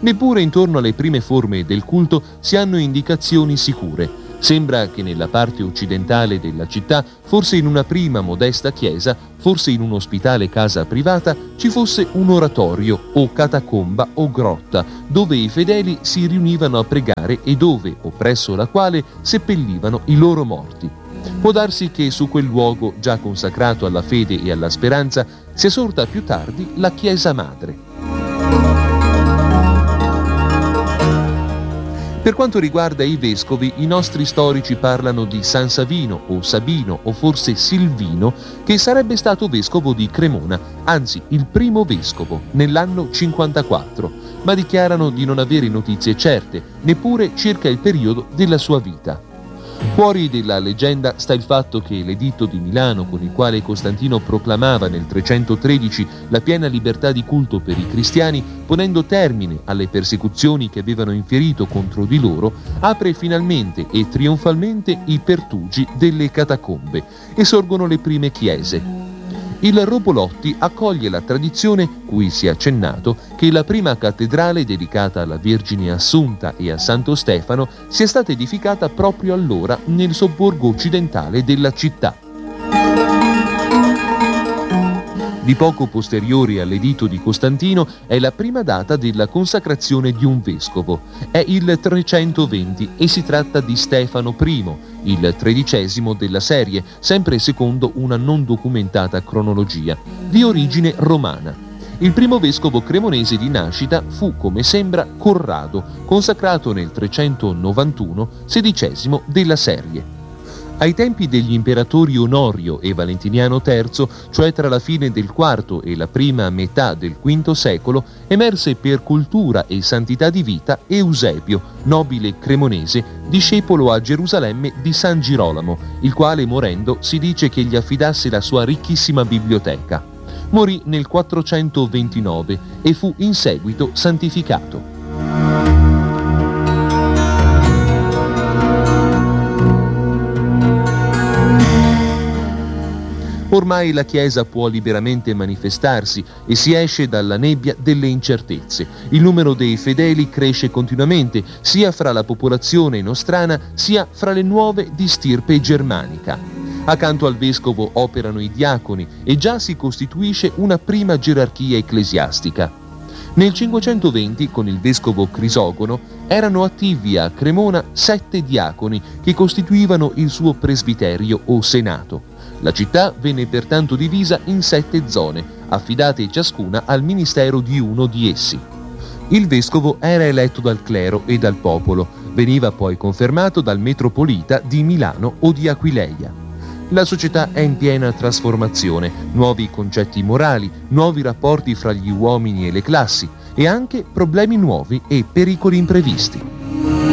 Neppure intorno alle prime forme del culto si hanno indicazioni sicure. Sembra che nella parte occidentale della città, forse in una prima modesta chiesa, forse in un ospitale casa privata, ci fosse un oratorio o catacomba o grotta dove i fedeli si riunivano a pregare e dove o presso la quale seppellivano i loro morti. Può darsi che su quel luogo già consacrato alla fede e alla speranza sia sorta più tardi la Chiesa Madre. Per quanto riguarda i vescovi, i nostri storici parlano di San Savino o Sabino o forse Silvino, che sarebbe stato vescovo di Cremona, anzi il primo vescovo, nell'anno 54, ma dichiarano di non avere notizie certe, neppure circa il periodo della sua vita. Fuori della leggenda sta il fatto che l'editto di Milano, con il quale Costantino proclamava nel 313 la piena libertà di culto per i cristiani, ponendo termine alle persecuzioni che avevano infierito contro di loro, apre finalmente e trionfalmente i pertugi delle catacombe e sorgono le prime chiese. Il Robolotti accoglie la tradizione, cui si è accennato, che la prima cattedrale dedicata alla Vergine Assunta e a Santo Stefano sia stata edificata proprio allora nel sobborgo occidentale della città. Di poco posteriore all'editto di Costantino è la prima data della consacrazione di un vescovo. È il 320 e si tratta di Stefano I, il 13° della serie, sempre secondo una non documentata cronologia, di origine romana. Il primo vescovo cremonese di nascita fu, come sembra, Corrado, consacrato nel 391, 16° della serie. Ai tempi degli imperatori Onorio e Valentiniano III, cioè tra la fine del IV e la prima metà del V secolo, emerse per cultura e santità di vita Eusebio, nobile cremonese, discepolo a Gerusalemme di San Girolamo, il quale morendo si dice che gli affidasse la sua ricchissima biblioteca. Morì nel 429 e fu in seguito santificato. Ormai la Chiesa può liberamente manifestarsi e si esce dalla nebbia delle incertezze. Il numero dei fedeli cresce continuamente, sia fra la popolazione nostrana, sia fra le nuove di stirpe germanica. Accanto al vescovo operano i diaconi e già si costituisce una prima gerarchia ecclesiastica. Nel 520, con il vescovo Crisogono, erano attivi a Cremona 7 diaconi che costituivano il suo presbiterio o senato. La città venne pertanto divisa in 7 zone, affidate ciascuna al ministero di uno di essi. Il vescovo era eletto dal clero e dal popolo, veniva poi confermato dal metropolita di Milano o di Aquileia. La società è in piena trasformazione, nuovi concetti morali, nuovi rapporti fra gli uomini e le classi e anche problemi nuovi e pericoli imprevisti.